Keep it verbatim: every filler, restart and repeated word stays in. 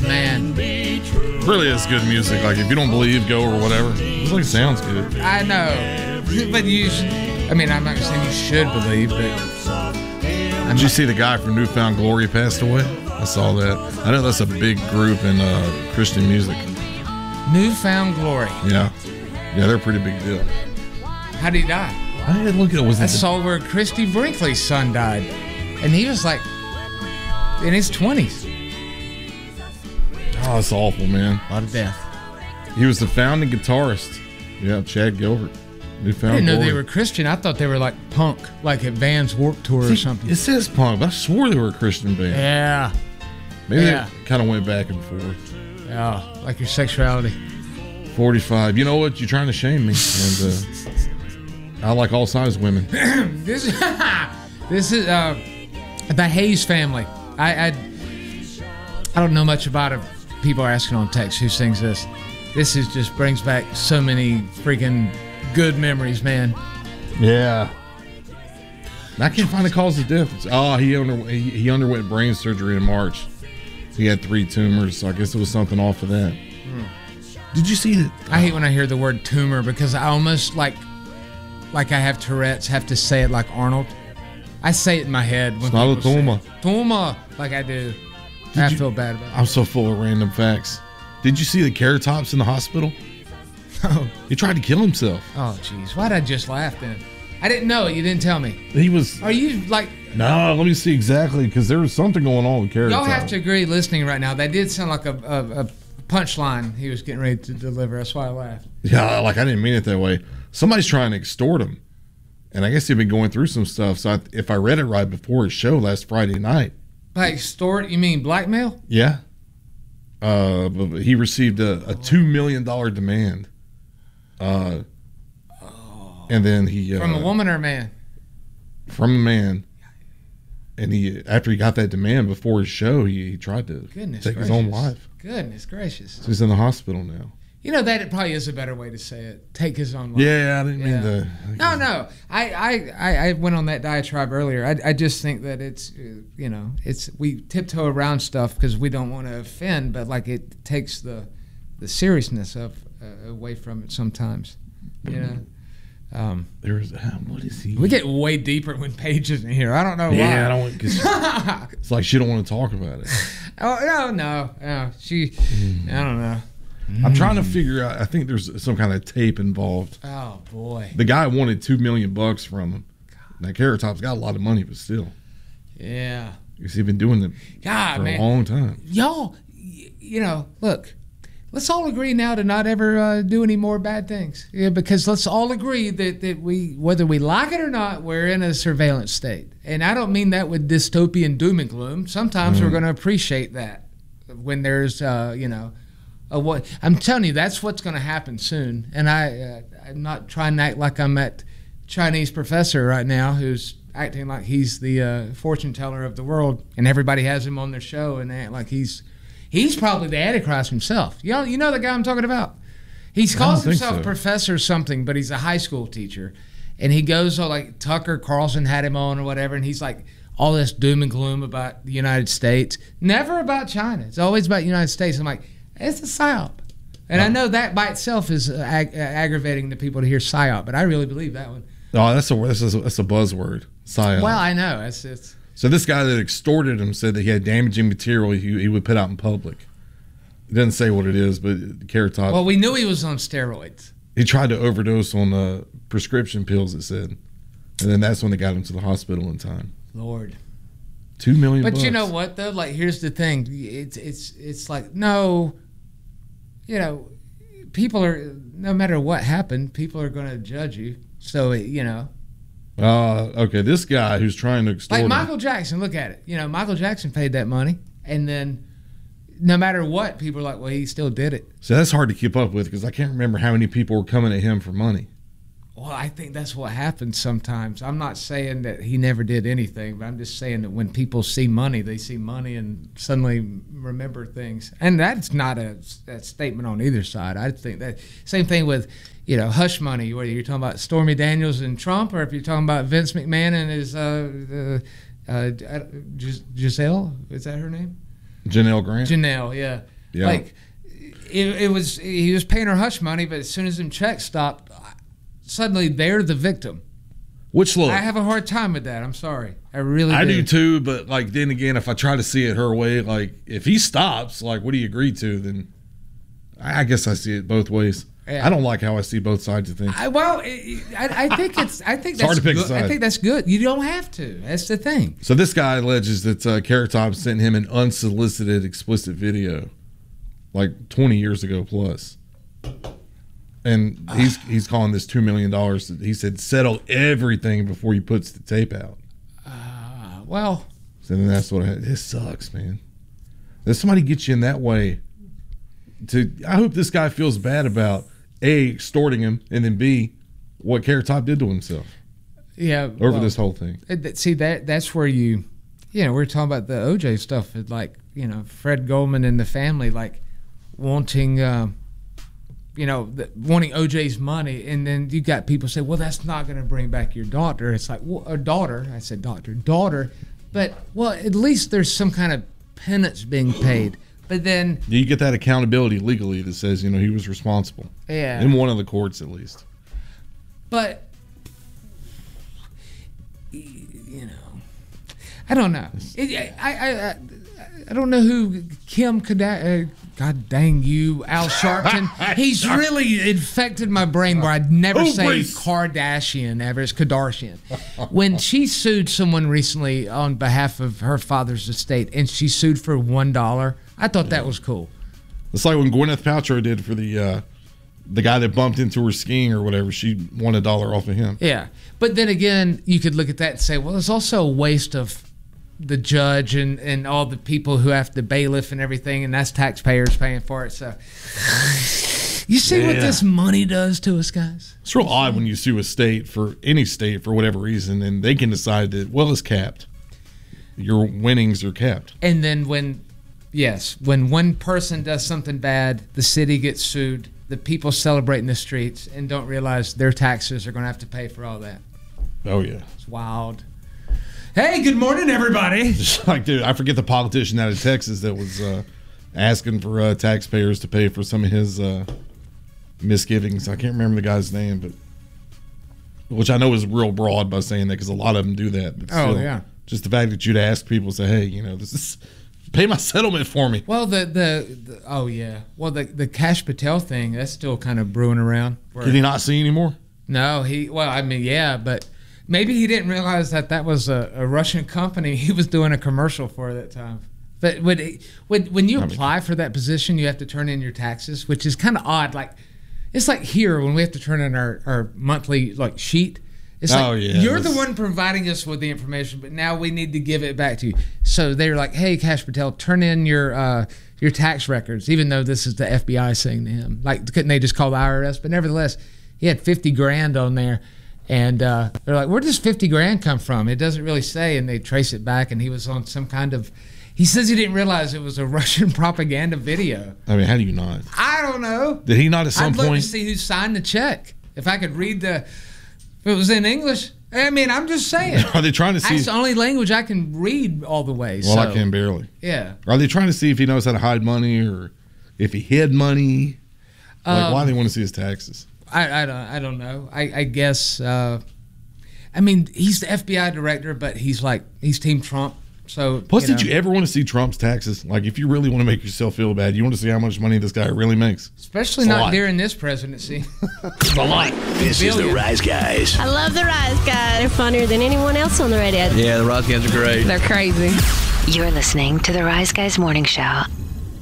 man. Really is good music. Like, if you don't believe, go or whatever. It's like, it sounds good. I know. But you should, I mean, I'm not saying you should believe, but... I'm Did you see the guy from New Found Glory passed away? I saw that. I know that's a big group in uh, Christian music. New Found Glory. Yeah. Yeah, they're a pretty big deal. How did he die? I didn't look at it. Was I it the- saw where Christy Brinkley's son died. And he was like in his twenties. Oh, that's awful, man. A lot of death. He was the founding guitarist. Yeah, Chad Gilbert. New Found I didn't know Glory. they were Christian. I thought they were like punk, like at Vans Warped Tour or See, something. It says punk, but I swore they were a Christian band. Yeah. Maybe Yeah. they kind of went back and forth. Yeah, like your sexuality. forty-five. You know what? You're trying to shame me. And uh, I like all size women. This, this is uh, the Hayes family. I, I I don't know much about it. People are asking on text who sings this. This is just brings back so many freaking good memories, man. Yeah. I can't find the cause of death. Oh, he, under, he he underwent brain surgery in March. He had three tumors, so I guess it was something off of that. Hmm. Did you see that? I hate when I hear the word tumor because I almost like like I have Tourette's, have to say it like Arnold. I say it in my head. When It's not a people say tumor. it. Tumor, like I do. Did I you- feel bad about it. I'm so full of random facts. Did you see the Carrot Tops in the hospital? Oh, He tried to kill himself. oh, jeez. Why'd I just laugh then? I didn't know it. You didn't tell me. He was... Are you like... No, let me see exactly, because there was something going on with Carrot Y'all Top. have to agree listening right now. That did sound like a, a, a punchline he was getting ready to deliver. That's why I laughed. Yeah, like I didn't mean it that way. Somebody's trying to extort him. And I guess he'd been going through some stuff. So I, if I read it right before his show last Friday night. Like extort, you mean blackmail? Yeah. Uh, but but he received a, a two million dollars demand. Uh, and then he... Uh, From a woman or a man? From a man. And he, after he got that demand before his show, he, he tried to Goodness take gracious. his own life. Goodness gracious. So he's in the hospital now. You know, that it probably is a better way to say it. Take his own life. Yeah, I didn't Yeah. mean to... No, no. I, I, I, I went on that diatribe earlier. I, I just think that it's, uh, you know, it's we tiptoe around stuff because we don't want to offend, but like it takes the, the seriousness of uh, away from it sometimes. You know. Um, There's... Uh, what is he... we get way deeper when Paige isn't here. I don't know why. Yeah, I don't... Cause it's like she don't want to talk about it. Oh no, no, no. She, I don't know. I'm trying to figure out. I think there's some kind of tape involved. Oh boy. The guy wanted two million bucks from him. Now Carrot Top's got a lot of money, but still, Yeah. because he's been doing it God, for man. a long time. Y'all, y- you know, look. Let's all agree now to not ever uh, do any more bad things. Yeah, because let's all agree that, that we, whether we like it or not, we're in a surveillance state. And I don't mean that with dystopian doom and gloom. Sometimes Mm. we're going to appreciate that when there's, uh, you know, a what. I'm telling you, that's what's going to happen soon. And I, uh, I'm not trying to act like I'm that Chinese professor right now who's acting like he's the uh, fortune teller of the world, and everybody has him on their show and they act like he's. He's probably the Antichrist himself. You know, you know the guy I'm talking about? He calls think himself so. Professor something, but he's a high school teacher. And he goes, oh, like Tucker Carlson had him on or whatever, and he's like all this doom and gloom about the United States. Never about China. It's always about the United States. I'm like, it's a psyop. And I know that by itself is uh, ag- uh, aggravating to people to hear psyop, but I really believe that one. Oh, that's a that's a, that's a buzzword. Psyop. Well, I know. It's, it's So this guy that extorted him said that he had damaging material he, he would put out in public. It doesn't say what it is, but Carrot Top. well, we knew he was on steroids. He tried to overdose on uh, prescription pills, it said. And then that's when they got him to the hospital in time. Lord. Two million But bucks. you know what though? Like, here's the thing. It's it's it's like no, you know, people are, no matter what happened, people are going to judge you. So it, you know, Uh, okay, this guy who's trying to extort like him- Michael Jackson. Look at it. You know, Michael Jackson paid that money, and then no matter what, people are like, well, he still did it. So that's hard to keep up with because I can't remember how many people were coming at him for money. Well, I think that's what happens sometimes. I'm not saying that he never did anything, but I'm just saying that when people see money, they see money and suddenly remember things. And that's not a, a statement on either side. I think that same thing with, you know, hush money, whether you're talking about Stormy Daniels and Trump, or if you're talking about Vince McMahon and his uh, uh, uh, Gis- Giselle, is that her name? Janelle Grant. Janelle, yeah. Yeah. Like it, it was he was paying her hush money, but as soon as them checks stopped, suddenly they're the victim. Which look, I have a hard time with that. I'm sorry, I really I do. do too. But like then again, if I try to see it her way, like if he stops, like what do you agree to? Then I guess I see it both ways. Yeah. I don't like how I see both sides of things. I, well, I, I think it's. I think it's that's hard to pick good. a side. I think that's good. You don't have to. That's the thing. So this guy alleges that uh, Carrot Top sent him an unsolicited, explicit video, like twenty years ago plus, and he's he's calling this two million dollars. He said settle everything before he puts the tape out. Uh, well, so then that's what I, this sucks, man. That somebody gets you in that way. To I hope this guy feels bad about A, extorting him, and then B, what Carrot Top did to himself. Yeah, over well, this whole thing. See that that's where you, you know, we're talking about the O J stuff. Like you know, Fred Goldman and the family like wanting, uh, you know, the, wanting O J's money, and then you got people say, well, that's not going to bring back your daughter. It's like, well, a daughter. I said daughter, daughter, but well, at least there's some kind of penance being paid. But then you get that accountability legally that says, you know, he was responsible. Yeah. In one of the courts, at least. But, you know, I don't know. It, I, I, I, I don't know who Kim Kardashian, uh, God dang you, Al Sharpton. He's really infected my brain where I'd never oh, say please. Kardashian ever. It's Kardashian. When she sued someone recently on behalf of her father's estate, and she sued for one dollar, I thought yeah. that was cool. It's like when Gwyneth Paltrow did for the uh, the guy that bumped into her skiing or whatever. She won a dollar off of him. Yeah. But then again, you could look at that and say, well, it's also a waste of the judge and, and all the people who have to bailiff and everything, and that's taxpayers paying for it. So you see yeah. what this money does to us, guys? It's real odd when you sue a state for any state for whatever reason, and they can decide that, well, it's capped. Your winnings are capped. And then when... Yes, when one person does something bad, the city gets sued, the people celebrate in the streets and don't realize their taxes are going to have to pay for all that. Oh, yeah. It's wild. Hey, good morning, everybody. Like, dude, I forget the politician out of Texas that was uh, asking for uh, taxpayers to pay for some of his uh, misgivings. I can't remember the guy's name, but which I know is real broad by saying that because a lot of them do that. But still, oh, yeah. Just the fact that you'd ask people, say, hey, you know, this is... Pay my settlement for me. Well, the, the, the oh yeah. Well, the the Kash Patel thing, that's still kind of brewing around. Can he not see anymore? No, he. Well, I mean, yeah, but maybe he didn't realize that that was a, a Russian company he was doing a commercial for at that time. But when when when you apply for that position, you have to turn in your taxes, which is kind of odd. Like it's like here when we have to turn in our, our monthly like sheet. It's like, oh, yeah, you're the one providing us with the information, but now we need to give it back to you. So they're like, hey, Kash Patel, turn in your uh, your tax records, even though this is the F B I saying to him. Like, couldn't they just call the I R S? But nevertheless, he had fifty grand on there. And uh, they're like, where does fifty grand come from? It doesn't really say. And they trace it back, and he was on some kind of... He says he didn't realize it was a Russian propaganda video. I mean, how do you not? I don't know. Did he not at some I'd point... love to see who signed the check. If I could read the... If it was in English, I mean, I'm just saying. Are they trying to see? That's the only language I can read all the way. Well, so. I can barely. Yeah. Are they trying to see if he knows how to hide money or if he hid money? Like, um, why do they want to see his taxes? I, I don't. I don't know. I, I guess. Uh, I mean, he's the F B I director, but he's like he's Team Trump. So. Plus, you did know. you ever want to see Trump's taxes? Like, if you really want to make yourself feel bad, you want to see how much money this guy really makes. Especially it's not during this presidency. A lot. This is the Rise Guys. I love the Rise Guys. They're funnier than anyone else on the radio. Yeah, the Rise Guys are great. They're crazy. You're listening to the Rise Guys Morning Show.